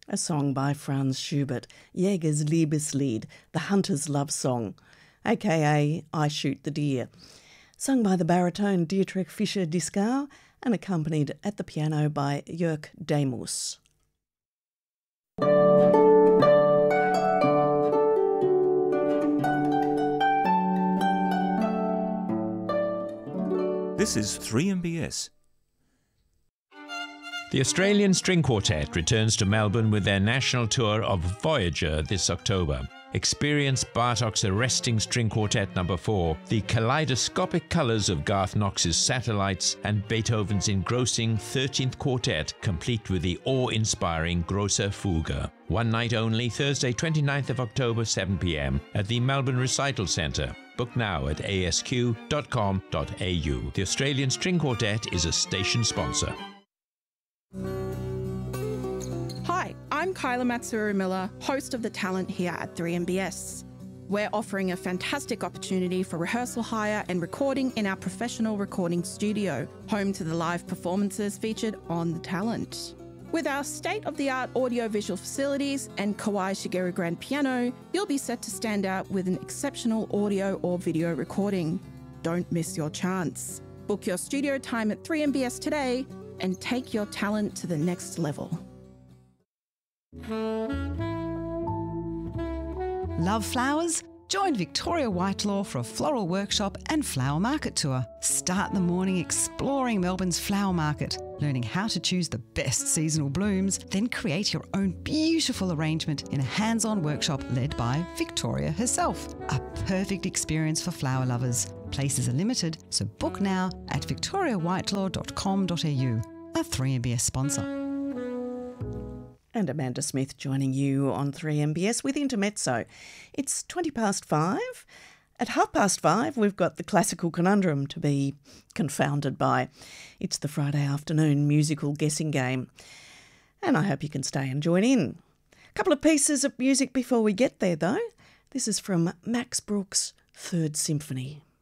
A song by Franz Schubert, Jäger's Liebeslied, the hunter's love song, aka I Shoot the Deer, sung by the baritone Dietrich Fischer-Dieskau and accompanied at the piano by Jörg Demus. This is 3MBS. The Australian String Quartet returns to Melbourne with their national tour of Voyager this October. Experience Bartok's arresting string quartet No. 4, the kaleidoscopic colours of Garth Knox's Satellites, and Beethoven's engrossing 13th Quartet, complete with the awe-inspiring Grosse Fuge. One night only, Thursday 29th of October, 7 p.m. at the Melbourne Recital Centre. Book now at asq.com.au. The Australian String Quartet is a station sponsor. Hi, I'm Kyla Matsuru-Miller, host of The Talent here at 3MBS. We're offering a fantastic opportunity for rehearsal hire and recording in our professional recording studio, home to the live performances featured on The Talent. With our state-of-the-art audio-visual facilities and Kawai Shigeru grand piano, you'll be set to stand out with an exceptional audio or video recording. Don't miss your chance. Book your studio time at 3MBS today and take your talent to the next level. Love flowers? Join Victoria Whitelaw for a floral workshop and flower market tour. Start the morning exploring Melbourne's flower market, learning how to choose the best seasonal blooms, then create your own beautiful arrangement in a hands-on workshop led by Victoria herself. A perfect experience for flower lovers. Places are limited, so book now at victoriawhitelaw.com.au, a 3MBS sponsor. And Amanda Smith joining you on 3MBS with Intermezzo. It's 5:20. At 5:30, we've got the classical conundrum to be confounded by. It's the Friday afternoon musical guessing game. And I hope you can stay and join in. A couple of pieces of music before we get there, though. This is from Max Bruch's Third Symphony.